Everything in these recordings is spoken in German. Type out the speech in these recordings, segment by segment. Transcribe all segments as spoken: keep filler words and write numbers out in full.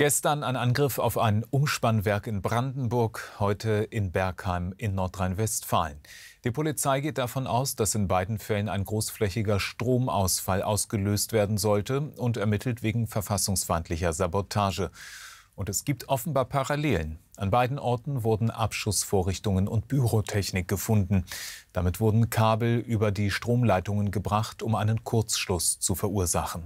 Gestern ein Angriff auf ein Umspannwerk in Brandenburg, heute in Bergheim in Nordrhein-Westfalen. Die Polizei geht davon aus, dass in beiden Fällen ein großflächiger Stromausfall ausgelöst werden sollte und ermittelt wegen verfassungsfeindlicher Sabotage. Und es gibt offenbar Parallelen. An beiden Orten wurden Abschussvorrichtungen und Pyrotechnik gefunden. Damit wurden Kabel über die Stromleitungen gebracht, um einen Kurzschluss zu verursachen.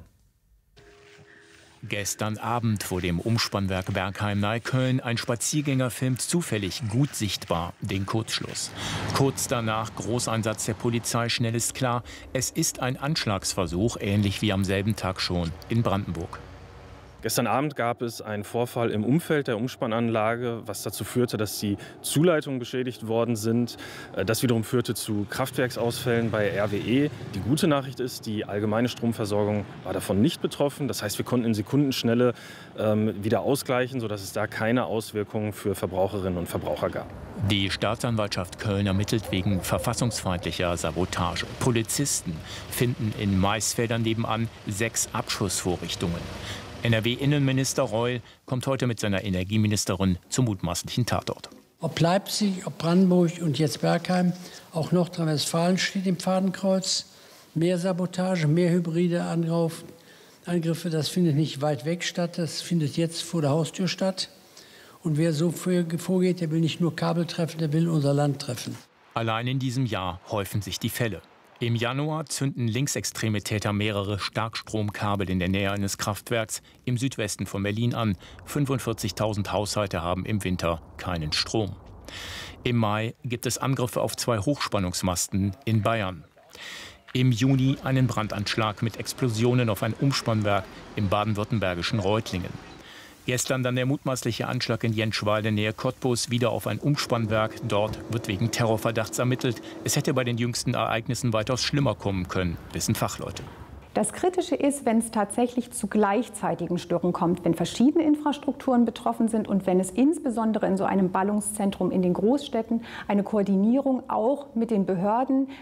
Gestern Abend vor dem Umspannwerk Bergheim-Neukölln. Ein Spaziergänger filmt zufällig gut sichtbar den Kurzschluss. Kurz danach Großeinsatz der Polizei. Schnell ist klar, es ist ein Anschlagsversuch, ähnlich wie am selben Tag schon in Brandenburg. Gestern Abend gab es einen Vorfall im Umfeld der Umspannanlage, was dazu führte, dass die Zuleitungen beschädigt worden sind. Das wiederum führte zu Kraftwerksausfällen bei R W E. Die gute Nachricht ist, die allgemeine Stromversorgung war davon nicht betroffen. Das heißt, wir konnten in Sekundenschnelle ähm, wieder ausgleichen, sodass es da keine Auswirkungen für Verbraucherinnen und Verbraucher gab. Die Staatsanwaltschaft Köln ermittelt wegen verfassungsfeindlicher Sabotage. Polizisten finden in Maisfeldern nebenan sechs Abschussvorrichtungen. N R W-Innenminister Reul kommt heute mit seiner Energieministerin zum mutmaßlichen Tatort. Ob Leipzig, ob Brandenburg und jetzt Bergheim, auch Nordrhein-Westfalen steht im Fadenkreuz. Mehr Sabotage, mehr hybride Angriffe, das findet nicht weit weg statt, das findet jetzt vor der Haustür statt. Und wer so vorgeht, der will nicht nur Kabel treffen, der will unser Land treffen. Allein in diesem Jahr häufen sich die Fälle. Im Januar zünden linksextreme Täter mehrere Starkstromkabel in der Nähe eines Kraftwerks im Südwesten von Berlin an. fünfundvierzigtausend Haushalte haben im Winter keinen Strom. Im Mai gibt es Angriffe auf zwei Hochspannungsmasten in Bayern. Im Juni einen Brandanschlag mit Explosionen auf ein Umspannwerk im baden-württembergischen Reutlingen. Gestern dann der mutmaßliche Anschlag in Jenschwalde nähe Cottbus, wieder auf ein Umspannwerk. Dort wird wegen Terrorverdachts ermittelt. Es hätte bei den jüngsten Ereignissen weitaus schlimmer kommen können, wissen Fachleute. Das Kritische ist, wenn es tatsächlich zu gleichzeitigen Störungen kommt, wenn verschiedene Infrastrukturen betroffen sind und wenn es insbesondere in so einem Ballungszentrum in den Großstädten eine Koordinierung auch mit den Behörden,